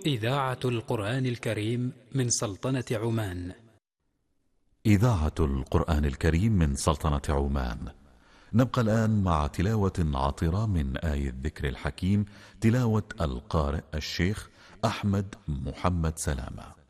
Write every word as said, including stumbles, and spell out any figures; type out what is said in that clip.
إذاعة القرآن الكريم من سلطنة عمان. إذاعة القرآن الكريم من سلطنة عمان. نبقى الآن مع تلاوة عطرة من آية الذكر الحكيم، تلاوة القارئ الشيخ أحمد محمد سلامة.